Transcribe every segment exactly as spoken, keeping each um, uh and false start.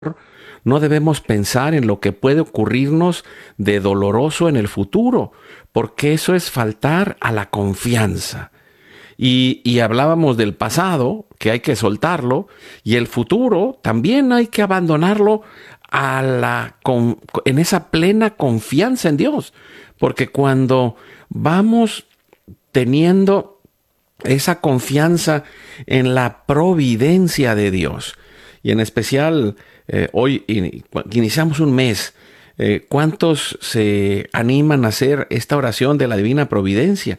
no debemos pensar en lo que puede ocurrirnos de doloroso en el futuro, porque eso es faltar a la confianza. Y, y hablábamos del pasado, que hay que soltarlo, y el futuro también hay que abandonarlo a la, con, en esa plena confianza en Dios. Porque cuando vamos teniendo esa confianza en la providencia de Dios, y en especial eh, hoy in, iniciamos un mes, eh, ¿cuántos se animan a hacer esta oración de la divina providencia?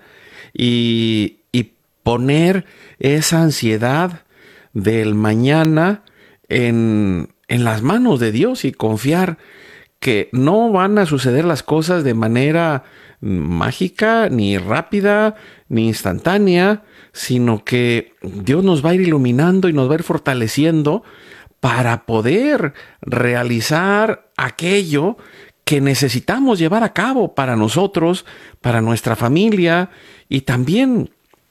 Y, y poner esa ansiedad del mañana en, en las manos de Dios y confiar que no van a suceder las cosas de manera mágica, ni rápida, ni instantánea, sino que Dios nos va a ir iluminando y nos va a ir fortaleciendo para poder realizar aquello que necesitamos llevar a cabo para nosotros, para nuestra familia, y también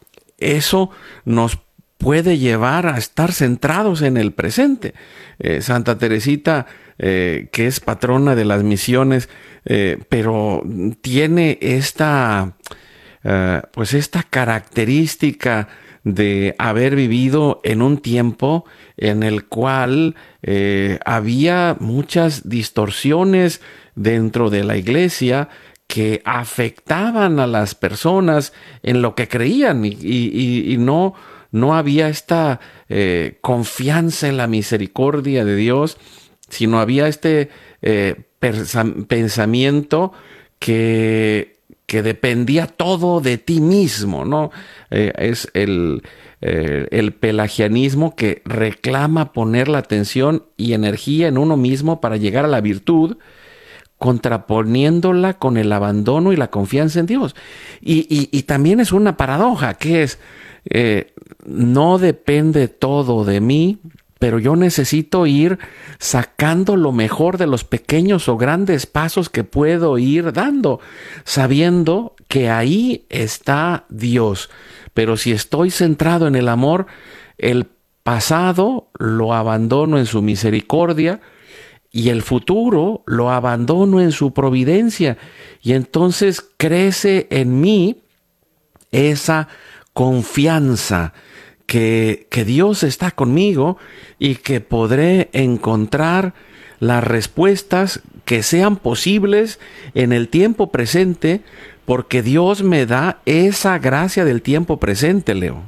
eso nos puede llevar a estar centrados en el presente. Eh, Santa Teresita, eh, que es patrona de las misiones, eh, pero tiene esta, uh, pues esta característica de haber vivido en un tiempo en el cual eh, había muchas distorsiones dentro de la iglesia que afectaban a las personas en lo que creían, y, y, y no, no había esta eh, confianza en la misericordia de Dios, sino había este eh, pensamiento que, que dependía todo de ti mismo, ¿no? Eh, es el, eh, el pelagianismo que reclama poner la atención y energía en uno mismo para llegar a la virtud, contraponiéndola con el abandono y la confianza en Dios. Y, y, y también es una paradoja, que es, eh, no depende todo de mí, pero yo necesito ir sacando lo mejor de los pequeños o grandes pasos que puedo ir dando, sabiendo que ahí está Dios. Pero si estoy centrado en el amor, el pasado lo abandono en su misericordia, y el futuro lo abandono en su providencia. Y entonces crece en mí esa confianza que, que Dios está conmigo y que podré encontrar las respuestas que sean posibles en el tiempo presente, porque Dios me da esa gracia del tiempo presente, Leo.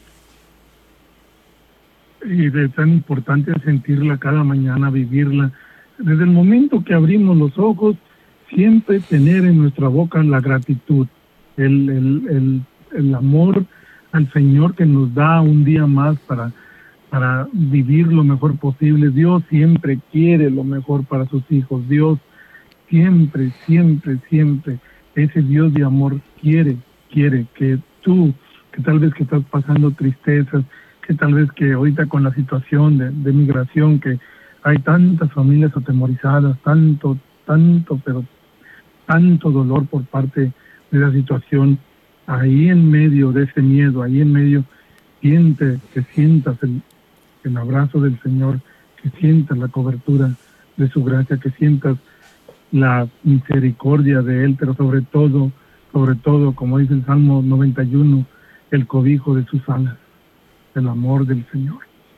Y es tan importante sentirla cada mañana, vivirla. Desde el momento que abrimos los ojos, siempre tener en nuestra boca la gratitud, el, el, el, el amor al Señor que nos da un día más para, para vivir lo mejor posible. Dios siempre quiere lo mejor para sus hijos. Dios siempre, siempre, siempre, ese Dios de amor quiere, quiere que tú, que tal vez que estás pasando tristezas, que tal vez que ahorita con la situación de, de migración, que hay tantas familias atemorizadas, tanto, tanto, pero tanto dolor por parte de la situación. Ahí en medio de ese miedo, ahí en medio, siente, que sientas el, el abrazo del Señor, que sientas la cobertura de su gracia, que sientas la misericordia de Él, pero sobre todo, sobre todo, como dice el Salmo noventa y uno, el cobijo de sus alas, el amor del Señor.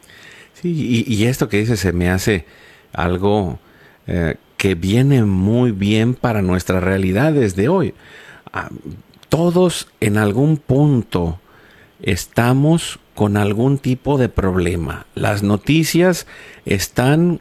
Sí, y, y esto que dice se me hace algo eh, que viene muy bien para nuestras realidades de hoy. Ah, todos en algún punto estamos con algún tipo de problema. Las noticias están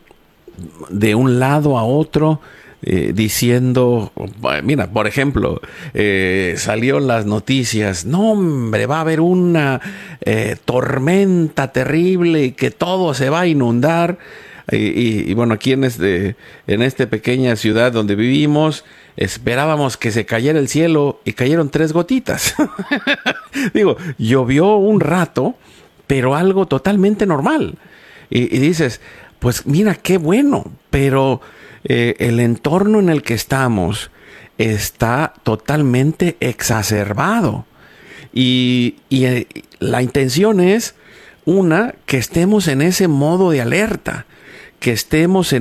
de un lado a otro, Eh, diciendo, mira, por ejemplo, eh, salieron las noticias, no hombre, va a haber una eh, tormenta terrible y que todo se va a inundar, y, y, y bueno, aquí en este, en esta pequeña ciudad donde vivimos, esperábamos que se cayera el cielo y cayeron tres gotitas. Digo, llovió un rato, pero algo totalmente normal, y, y dices, pues mira, qué bueno, pero Eh, el entorno en el que estamos está totalmente exacerbado. Y, y eh, la intención es, una, que estemos en ese modo de alerta, que estemos en